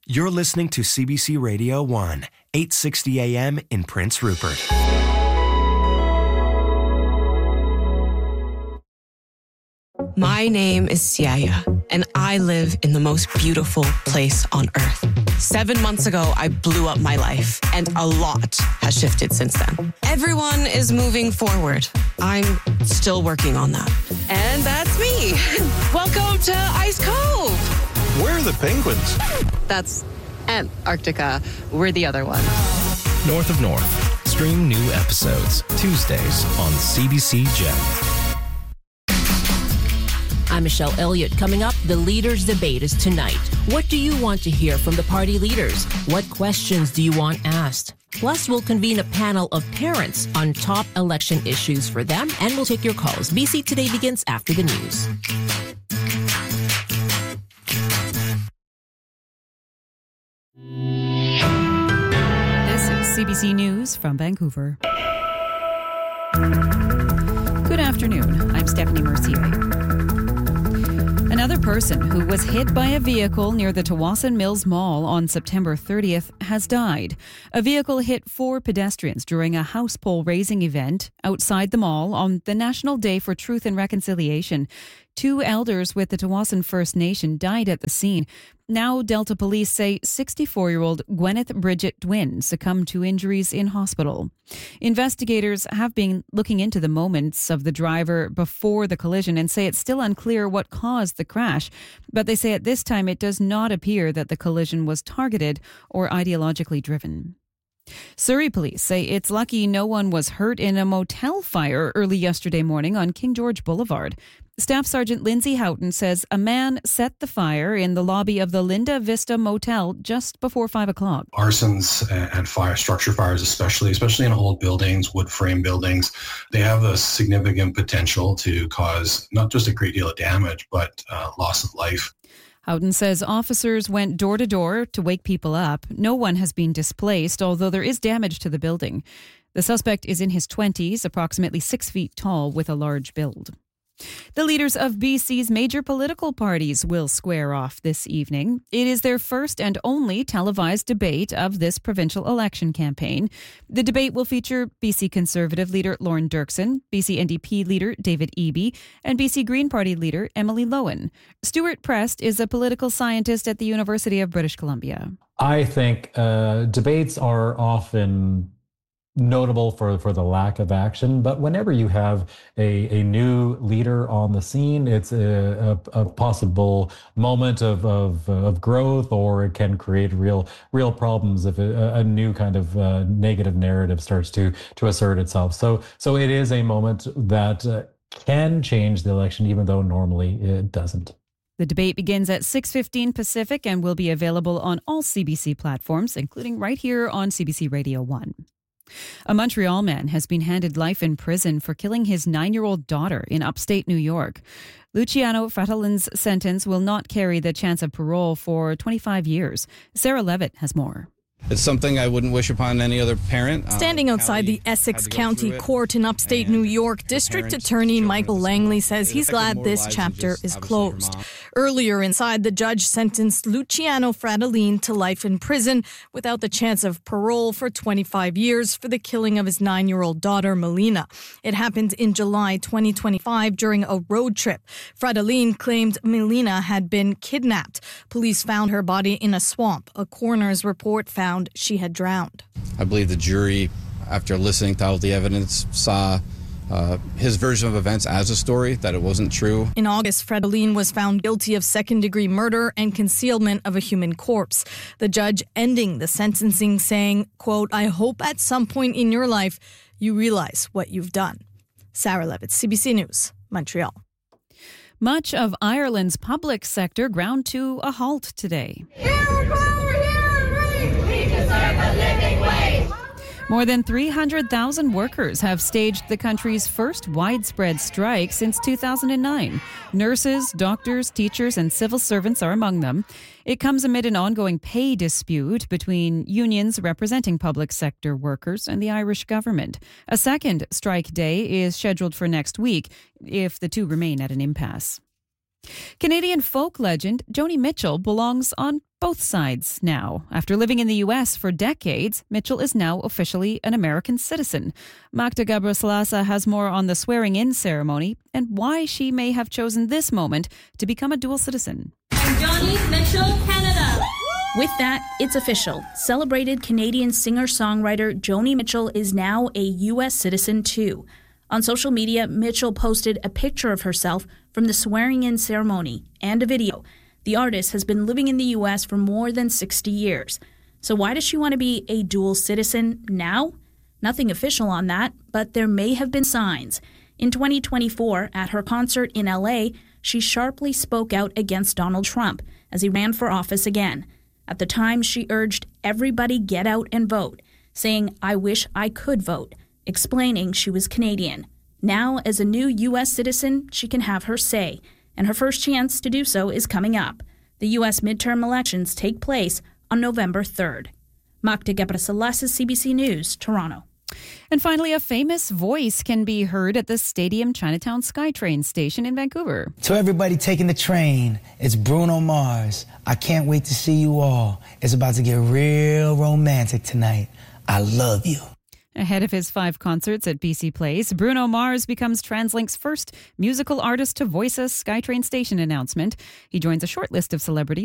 You're listening to CBC Radio 1, 860 AM in Prince Rupert. My name is Siaya, and I live in the most beautiful place on earth. 7 months ago, I blew up my life, and a lot has shifted since then. Everyone is moving forward. I'm still working on that. And that's me. Welcome to Ice Cove. Where are the penguins? That's Antarctica. We're the other one. North of North. Stream new episodes Tuesdays on CBC Gem. I'm Michelle Elliott. Coming up, the leaders' debate is tonight. What do you want to hear from the party leaders? What questions do you want asked? Plus, we'll convene a panel of parents on top election issues for them, and we'll take your calls. BC Today begins after the news. This is CBC News from Vancouver. Good afternoon. I'm Stephanie Mercier. Another person who was hit by a vehicle near the Tsawwassen Mills Mall on September 30th has died. A vehicle hit 4 pedestrians during a house pole raising event outside the mall on the National Day for Truth and Reconciliation. 2 elders with the Tsawwassen First Nation died at the scene. Now, Delta police say 64-year-old Gwyneth Bridget Dwin succumbed to injuries in hospital. Investigators have been looking into the moments of the driver before the collision and say it's still unclear what caused the crash. But they say at this time it does not appear that the collision was targeted or ideologically driven. Surrey police say it's lucky no one was hurt in a motel fire early yesterday morning on King George Boulevard. Staff Sergeant Lindsay Houghton says a man set the fire in the lobby of the Linda Vista Motel just before 5 o'clock. Arsons and structure fires especially in old buildings, wood frame buildings, they have a significant potential to cause not just a great deal of damage, but loss of life. Houghton says officers went door to door to wake people up. No one has been displaced, although there is damage to the building. The suspect is in his 20s, approximately 6 feet tall, with a large build. The leaders of BC's major political parties will square off this evening. It is their first and only televised debate of this provincial election campaign. The debate will feature BC Conservative leader Lorne Dirksen, BC NDP leader David Eby, and BC Green Party leader Emily Lowen. Stuart Prest is a political scientist at the University of British Columbia. I think debates are often notable for the lack of action, but whenever you have a new leader on the scene, it's a possible moment of growth, or it can create real problems if a new kind of negative narrative starts to assert itself. So it is a moment that can change the election, even though normally it doesn't. The debate begins at 6:15 Pacific and will be available on all CBC platforms, including right here on CBC Radio 1. A Montreal man has been handed life in prison for killing his 9-year-old daughter in upstate New York. Luciano Fratalin's sentence will not carry the chance of parole for 25 years. Sarah Levitt has more. It's something I wouldn't wish upon any other parent. Standing outside the Essex County Court in upstate New York, District Attorney Michael Langley says he's glad this chapter is closed. Earlier inside, the judge sentenced Luciano Fratalin to life in prison without the chance of parole for 25 years for the killing of his 9-year-old daughter, Melina. It happened in July 2025 during a road trip. Fratalin claimed Melina had been kidnapped. Police found her body in a swamp. A coroner's report found she had drowned. I believe the jury, after listening to all the evidence, saw his version of events as a story, that it wasn't true. In August, Fratalin was found guilty of second-degree murder and concealment of a human corpse. The judge ending the sentencing saying, quote, "I hope at some point in your life you realize what you've done." Sarah Levitt, CBC News, Montreal. Much of Ireland's public sector ground to a halt today. More than 300,000 workers have staged the country's first widespread strike since 2009. Nurses, doctors, teachers, and civil servants are among them. It comes amid an ongoing pay dispute between unions representing public sector workers and the Irish government. A second strike day is scheduled for next week if the two remain at an impasse. Canadian folk legend Joni Mitchell belongs on both sides now. After living in the U.S. for decades, Mitchell is now officially an American citizen. Magda Ghebreselassie has more on the swearing-in ceremony and why she may have chosen this moment to become a dual citizen. I'm Joni Mitchell, Canada. With that, it's official. Celebrated Canadian singer-songwriter Joni Mitchell is now a U.S. citizen too. On social media, Mitchell posted a picture of herself from the swearing-in ceremony and a video. The artist has been living in the U.S. for more than 60 years. So why does she want to be a dual citizen now? Nothing official on that, but there may have been signs. In 2024, at her concert in L.A., she sharply spoke out against Donald Trump as he ran for office again. At the time, she urged everybody get out and vote, saying, "I wish I could vote," explaining she was Canadian. Now, as a new U.S. citizen, she can have her say, and her first chance to do so is coming up. The U.S. midterm elections take place on November 3rd. Magda Ghebreselassie, CBC News, Toronto. And finally, a famous voice can be heard at the Stadium Chinatown SkyTrain station in Vancouver. To everybody taking the train, it's Bruno Mars. I can't wait to see you all. It's about to get real romantic tonight. I love you. Ahead of his 5 concerts at BC Place, Bruno Mars becomes TransLink's first musical artist to voice a SkyTrain station announcement. He joins a short list of celebrities